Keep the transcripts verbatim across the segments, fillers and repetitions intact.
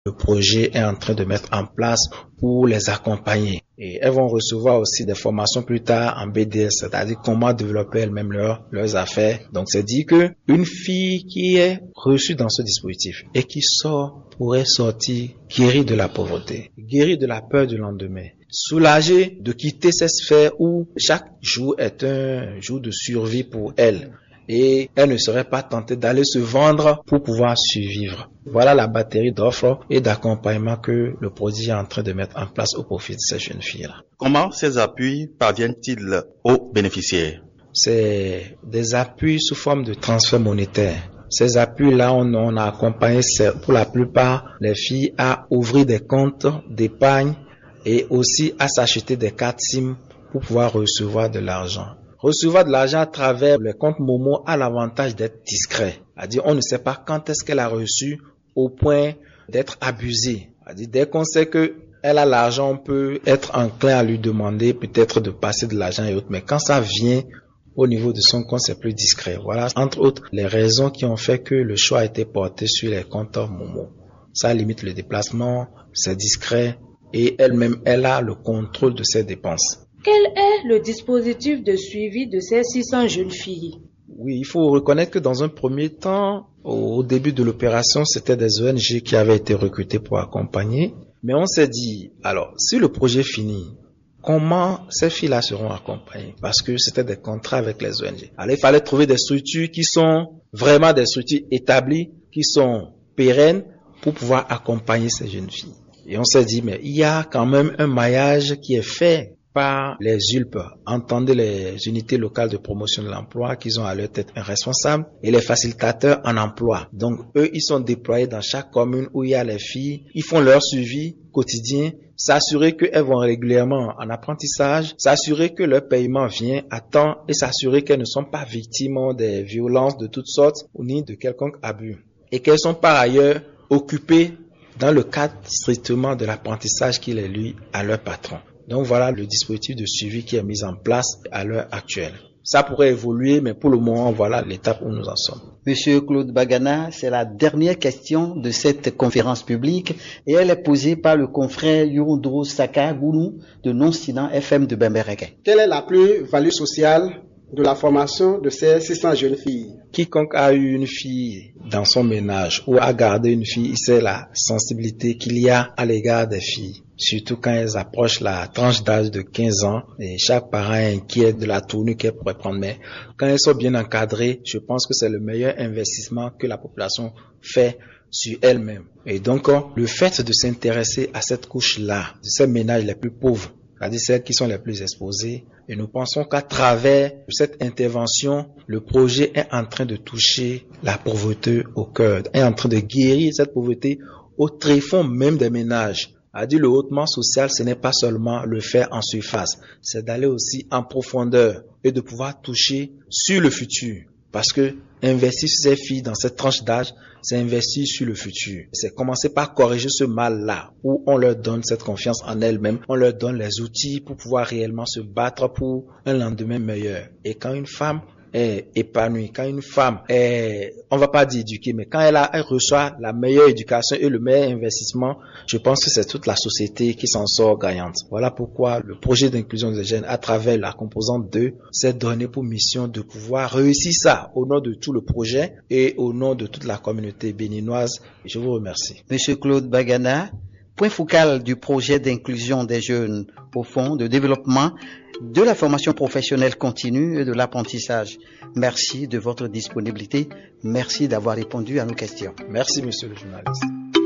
le projet est en train de mettre en place pour les accompagner. Et elles vont recevoir aussi des formations plus tard en B D S, c'est-à-dire comment développer elles-mêmes leur, leurs affaires. Donc c'est dit que une fille qui est reçue dans ce dispositif et qui sort pourrait sortir guérie de la pauvreté, guérie de la peur du lendemain, soulagée de quitter ces sphères où chaque jour est un jour de survie pour elle. Et elle ne serait pas tentée d'aller se vendre pour pouvoir survivre. Voilà la batterie d'offres et d'accompagnement que le projet est en train de mettre en place au profit de ces jeunes filles-là. Comment ces appuis parviennent-ils aux bénéficiaires? C'est des appuis sous forme de transfert monétaire. Ces appuis-là, on, on a accompagné pour la plupart les filles à ouvrir des comptes d'épargne et aussi à s'acheter des cartes SIM pour pouvoir recevoir de l'argent. Recevoir de l'argent à travers le compte Momo a l'avantage d'être discret. C'est-à-dire, on ne sait pas quand est-ce qu'elle a reçu au point d'être abusée. C'est-à-dire, dès qu'on sait que elle a l'argent, on peut être enclin à lui demander peut-être de passer de l'argent et autres. Mais quand ça vient au niveau de son compte, c'est plus discret. Voilà, entre autres, les raisons qui ont fait que le choix a été porté sur les comptes Momo. Ça limite le déplacement, c'est discret et elle-même, elle a le contrôle de ses dépenses. Quel est le dispositif de suivi de ces six cents jeunes filles? Oui, il faut reconnaître que dans un premier temps, au début de l'opération, c'était des O N G qui avaient été recrutées pour accompagner. Mais on s'est dit, alors, si le projet finit, comment ces filles-là seront accompagnées? Parce que c'était des contrats avec les O N G. Alors, il fallait trouver des structures qui sont vraiment des structures établies, qui sont pérennes pour pouvoir accompagner ces jeunes filles. Et on s'est dit, mais il y a quand même un maillage qui est fait par les U L P, entendez les unités locales de promotion de l'emploi, qui ont à leur tête un responsable, et les facilitateurs en emploi. Donc, eux, ils sont déployés dans chaque commune où il y a les filles. Ils font leur suivi quotidien, s'assurer qu'elles vont régulièrement en apprentissage, s'assurer que leur paiement vient à temps et s'assurer qu'elles ne sont pas victimes des violences de toutes sortes ou ni de quelconque abus. Et qu'elles sont par ailleurs occupées dans le cadre strictement de l'apprentissage qu'il est lui à leur patron. Donc voilà le dispositif de suivi qui est mis en place à l'heure actuelle. Ça pourrait évoluer, mais pour le moment, voilà l'étape où nous en sommes. Monsieur Claude Bagana, c'est la dernière question de cette conférence publique et elle est posée par le confrère Yurundro Saka Gounou de Non-Sinan F M de Bembereke. Quelle est la plus-value sociale de la formation de ces six cents jeunes filles? Quiconque a eu une fille dans son ménage ou a gardé une fille, il sait la sensibilité qu'il y a à l'égard des filles. Surtout quand elles approchent la tranche d'âge de quinze ans et chaque parent est inquiet de la tournure qu'elles pourraient prendre. Mais quand elles sont bien encadrées, je pense que c'est le meilleur investissement que la population fait sur elle-même. Et donc, le fait de s'intéresser à cette couche-là, de ces ménages les plus pauvres, c'est-à-dire celles qui sont les plus exposées, et nous pensons qu'à travers cette intervention, le projet est en train de toucher la pauvreté au cœur, est en train de guérir cette pauvreté au tréfonds même des ménages. A dit le hautement social, ce n'est pas seulement le faire en surface, c'est d'aller aussi en profondeur et de pouvoir toucher sur le futur. Parce que investir sur ces filles dans cette tranche d'âge, c'est investir sur le futur. C'est commencer par corriger ce mal-là, où on leur donne cette confiance en elles-mêmes, on leur donne les outils pour pouvoir réellement se battre pour un lendemain meilleur. Et quand une femme est épanouie, quand une femme est, on va pas dire éduquée, mais quand elle, a, elle reçoit la meilleure éducation et le meilleur investissement, je pense que c'est toute la société qui s'en sort gagnante. Voilà pourquoi le projet d'inclusion des jeunes, à travers la composante deux, s'est donné pour mission de pouvoir réussir ça au nom de tout le projet et au nom de toute la communauté béninoise. Je vous remercie. Monsieur Claude Bagana, point focal du projet d'inclusion des jeunes au fond de développement de la formation professionnelle continue et de l'apprentissage. Merci de votre disponibilité. Merci d'avoir répondu à nos questions. Merci, monsieur le journaliste.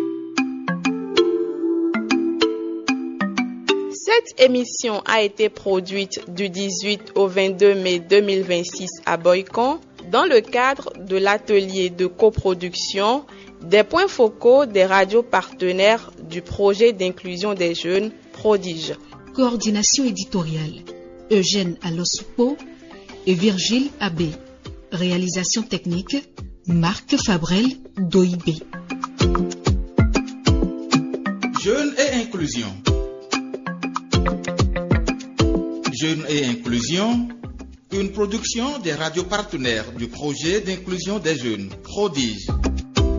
Cette émission a été produite du dix-huit au vingt-deux mai deux mille vingt-six à Boycon dans le cadre de l'atelier de coproduction des points focaux des radios partenaires du projet d'inclusion des jeunes Prodige. Coordination éditoriale Eugène Alosoupo et Virgile Abbé. Réalisation technique Marc Fabrel d'O I B. Jeunes et inclusion. Jeunes et inclusion, une production des radios partenaires du projet d'inclusion des jeunes Prodige.